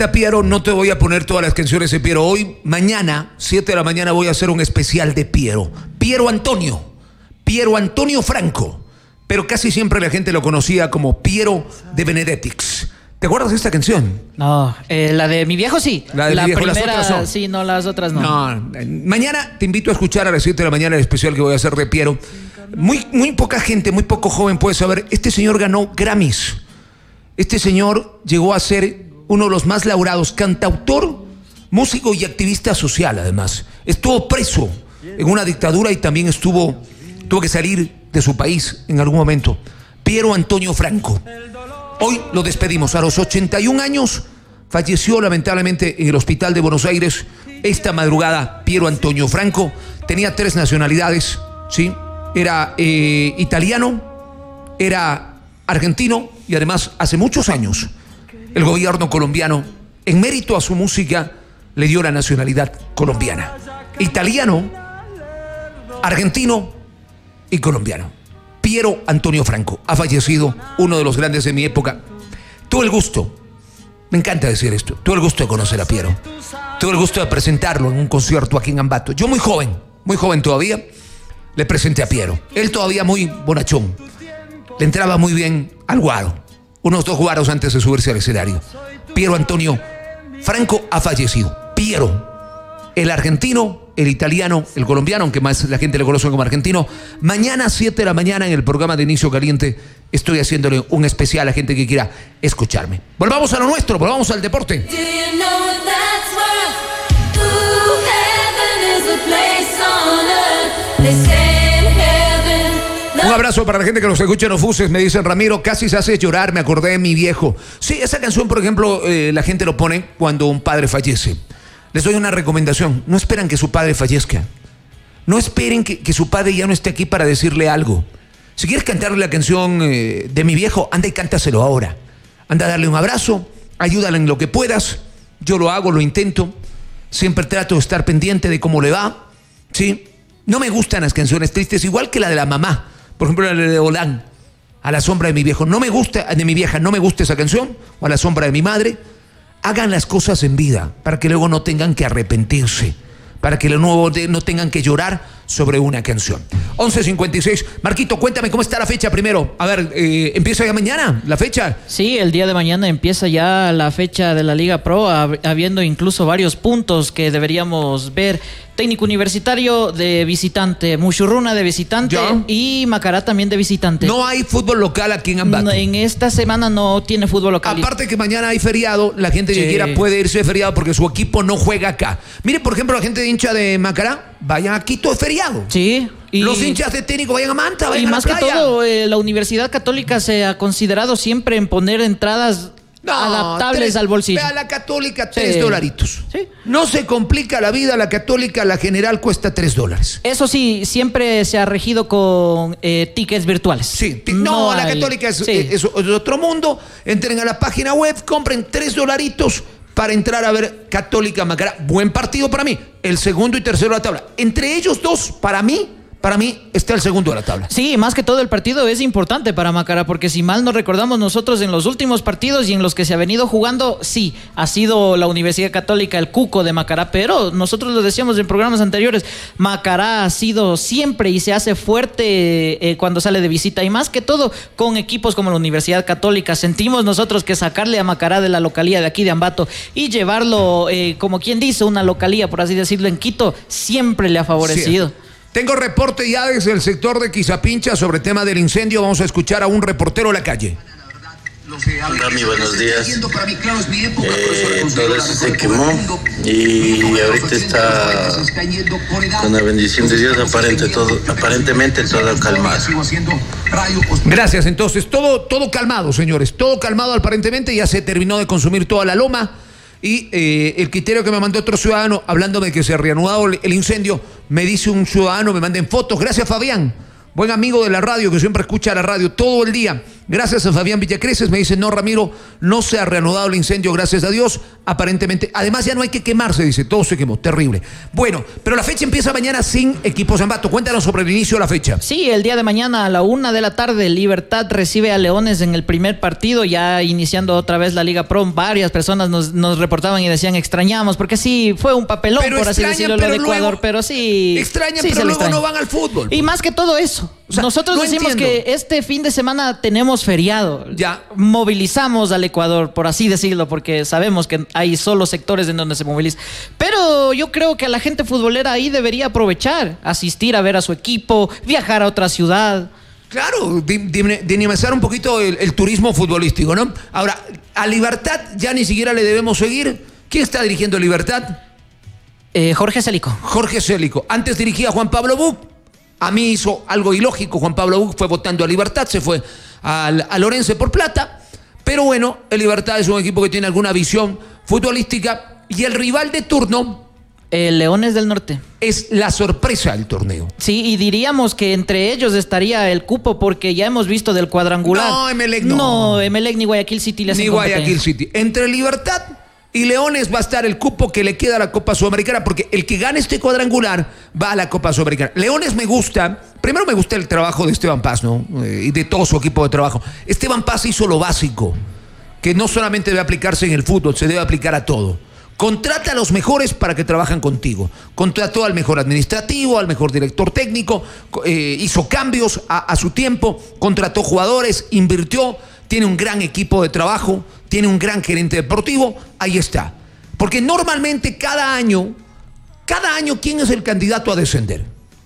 encanta Piero, no te voy a poner todas las canciones de Piero hoy. Mañana, 7 de la mañana, voy a hacer un especial de Piero. Piero Antonio Franco. Pero casi siempre la gente lo conocía como Piero de Benedetix. ¿Te acuerdas de esta canción? No, la de mi viejo sí. La de mi viejo, primera, las otras no. Sí, no, las otras no. No, mañana te invito a escuchar a las 7 de la mañana el especial que voy a hacer de Piero. Muy poca gente, muy poco joven puede saber. Este señor ganó Grammys. Este señor llegó a ser uno de los más laureados, cantautor, músico y activista social, además. Estuvo preso en una dictadura y también tuvo que salir de su país en algún momento. Piero Antonio Franco. Hoy lo despedimos. A los 81 años falleció lamentablemente en el hospital de Buenos Aires. Esta madrugada, Piero Antonio Franco tenía 3 nacionalidades, ¿sí? Era italiano, era argentino y además hace muchos años el gobierno colombiano, en mérito a su música, le dio la nacionalidad colombiana. Italiano, argentino y colombiano. Piero Antonio Franco ha fallecido, uno de los grandes de mi época. Tuve el gusto, me encanta decir esto, tuve el gusto de conocer a Piero. Tuve el gusto de presentarlo en un concierto aquí en Ambato. Yo muy joven todavía, le presenté a Piero. Él todavía muy bonachón. Le entraba muy bien al guaro. Unos 2 guaros antes de subirse al escenario. Piero Antonio Franco ha fallecido. Piero, el argentino, el italiano, el colombiano, aunque más la gente le conoce como argentino. Mañana 7 de la mañana en el programa de Inicio Caliente estoy haciéndole un especial a gente que quiera escucharme. Volvamos a lo nuestro, volvamos al deporte. Un abrazo para la gente que nos escucha en Ofuses. Me dicen, Ramiro, casi se hace llorar, me acordé de mi viejo. Sí, esa canción, por ejemplo, la gente lo pone cuando un padre fallece. Les doy una recomendación. No esperan que su padre fallezca. No esperen que su padre ya no esté aquí para decirle algo. Si quieres cantarle la canción de mi viejo, anda y cántaselo ahora. Anda a darle un abrazo, ayúdale en lo que puedas. Yo lo hago, lo intento. Siempre trato de estar pendiente de cómo le va. ¿Sí? No me gustan las canciones tristes, igual que la de la mamá. Por ejemplo, la de Olan, A la sombra de mi viejo. No me gusta, de mi vieja, no me gusta esa canción. O A la sombra de mi madre. Hagan las cosas en vida para que luego no tengan que arrepentirse, para que luego no tengan que llorar sobre una canción. 11:56. Marquito, cuéntame cómo está la fecha primero. A ver, ¿empieza ya mañana la fecha? Sí, el día de mañana empieza ya la fecha de la Liga Pro, habiendo incluso varios puntos que deberíamos ver. Técnico Universitario de visitante, Muchurruna de visitante y Macará también de visitante. No hay fútbol local aquí en Ambato. En esta semana no tiene fútbol local. Aparte que mañana hay feriado, la gente que quiera puede irse de feriado porque su equipo no juega acá. Mire, por ejemplo, la gente de hincha de Macará, vayan a Quito de feriado. Sí. Los hinchas de técnico vayan a Manta, vayan a la playa. Y más que todo, la Universidad Católica se ha considerado siempre en poner entradas adaptables al bolsillo. A la Católica $3. Sí. No se complica la vida, la Católica, la general cuesta $3. Eso sí, siempre se ha regido con tickets virtuales. Sí, la Católica es otro mundo. Entren a la página web, compren $3 para entrar a ver Católica Macará. Buen partido para mí. El segundo y tercero de la tabla. Entre ellos dos, para mí está el segundo de la tabla. Sí, más que todo el partido es importante para Macará, porque si mal no recordamos nosotros en los últimos partidos y en los que se ha venido jugando, sí, ha sido la Universidad Católica el cuco de Macará, pero nosotros lo decíamos en programas anteriores, Macará ha sido siempre y se hace fuerte cuando sale de visita, y más que todo con equipos como la Universidad Católica. Sentimos nosotros que sacarle a Macará de la localía de aquí de Ambato y llevarlo, como quien dice, una localía, por así decirlo, en Quito, siempre le ha favorecido. Sí. Tengo reporte ya desde el sector de Quizapincha sobre el tema del incendio. Vamos a escuchar a un reportero de la calle. Rami, buenos días. Todo eso se quemó y ahorita está con la bendición de Dios aparentemente todo calmado. Gracias, entonces, todo calmado, señores. Todo calmado aparentemente, ya se terminó de consumir toda la loma. Y el criterio que me mandó otro ciudadano, hablándome de que se ha reanudado el incendio, me dice un ciudadano, me manden fotos. Gracias, Fabián, buen amigo de la radio, que siempre escucha la radio todo el día. Gracias a Fabián Villacreces, me dice, no, Ramiro, no se ha reanudado el incendio, gracias a Dios, aparentemente. Además, ya no hay que quemarse, dice, todo se quemó, terrible. Bueno, pero la fecha empieza mañana sin equipos Ambato. Cuéntanos sobre el inicio de la fecha. Sí, el día de mañana a la 1 de la tarde, Libertad recibe a Leones en el primer partido, ya iniciando otra vez la Liga Pro. Varias personas nos reportaban y decían, extrañamos, porque sí, fue un papelón, pero por así decirlo, lo de Ecuador, pero sí. Extrañan, sí, pero luego no van al fútbol. Y más que todo eso. O sea, nosotros no decimos entiendo. que este fin de semana tenemos feriado. Ya. Movilizamos al Ecuador, por así decirlo, porque sabemos que hay solo sectores en donde se moviliza. Pero yo creo que a la gente futbolera ahí debería aprovechar, asistir a ver a su equipo, viajar a otra ciudad. Claro, dinamizar un poquito el turismo futbolístico, ¿no? Ahora, a Libertad ya ni siquiera le debemos seguir. ¿Quién está dirigiendo Libertad? Jorge Célico. Jorge Célico. Antes dirigía Juan Pablo Buch. A mí hizo algo ilógico. Juan Pablo Buch fue votando a Libertad, se fue a Lorense por plata. Pero bueno, el Libertad es un equipo que tiene alguna visión futbolística. Y el rival de turno... Leones del Norte. Es la sorpresa del torneo. Sí, y diríamos que entre ellos estaría el cupo, porque ya hemos visto del cuadrangular. No, Emelec no. No, Emelec ni Guayaquil City le hacen Ni Guayaquil City. Entre Libertad y Leones va a estar el cupo que le queda a la Copa Sudamericana, porque el que gane este cuadrangular va a la Copa Sudamericana. Leones me gusta. Primero me gusta el trabajo de Esteban Paz, ¿no? Y de todo su equipo de trabajo. Esteban Paz hizo lo básico, que no solamente debe aplicarse en el fútbol, se debe aplicar a todo. Contrata a los mejores para que trabajen contigo. Contrató al mejor administrativo, al mejor director técnico, hizo cambios a su tiempo, contrató jugadores, invirtió, tiene un gran equipo de trabajo, tiene un gran gerente deportivo, ahí está. Porque normalmente cada año, ¿quién es el candidato a descender?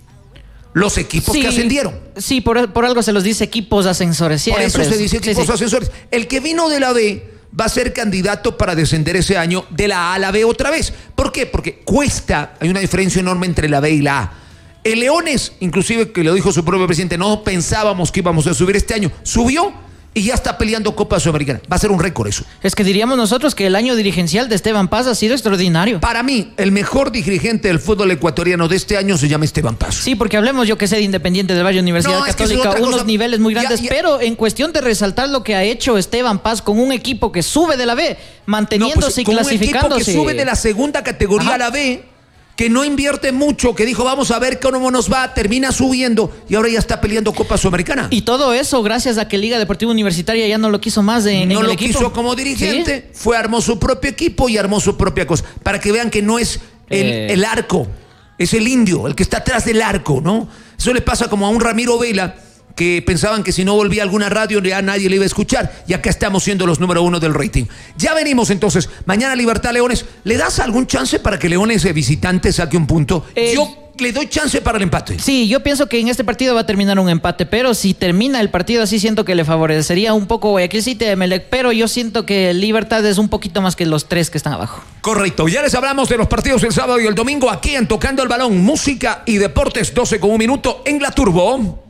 Los equipos que ascendieron. Sí, por algo se los dice equipos ascensores. Siempre. Por eso se dice equipos ascensores. El que vino de la B va a ser candidato para descender ese año de la A a la B otra vez. ¿Por qué? Porque cuesta, hay una diferencia enorme entre la B y la A. El Leones, inclusive que lo dijo su propio presidente, no pensábamos que íbamos a subir este año, subió y ya está peleando Copa Sudamericana. Va a ser un récord eso. Es que diríamos nosotros que el año dirigencial de Esteban Paz ha sido extraordinario. Para mí, el mejor dirigente del fútbol ecuatoriano de este año se llama Esteban Paz. Sí, porque hablemos, yo que sé, de Independiente del Valle, Universidad Católica, unos niveles muy grandes, pero en cuestión de resaltar lo que ha hecho Esteban Paz con un equipo que sube de la B, manteniéndose y clasificándose. Un equipo que sube de la segunda categoría a la B, que no invierte mucho, que dijo vamos a ver cómo nos va, termina subiendo y ahora ya está peleando Copa Sudamericana. Y todo eso gracias a que Liga Deportiva Universitaria ya no lo quiso más en el equipo. No lo quiso como dirigente, ¿sí? Armó su propio equipo y armó su propia cosa. Para que vean que no es el arco, es el indio, el que está atrás del arco, ¿no? Eso le pasa como a un Ramiro Vela, que pensaban que si no volvía a alguna radio ya nadie le iba a escuchar, y acá estamos siendo los número 1 del rating. Ya venimos entonces, mañana Libertad Leones. ¿Le das algún chance para que Leones de visitante saque un punto? Yo le doy chance para el empate. Sí, yo pienso que en este partido va a terminar un empate, pero si termina el partido así, siento que le favorecería un poco Guayaquil City, Emelec, pero yo siento que Libertad es un poquito más que los 3 que están abajo. Correcto, ya les hablamos de los partidos el sábado y el domingo aquí en Tocando el Balón, música y deportes, 12 con 1 minuto en La Turbo.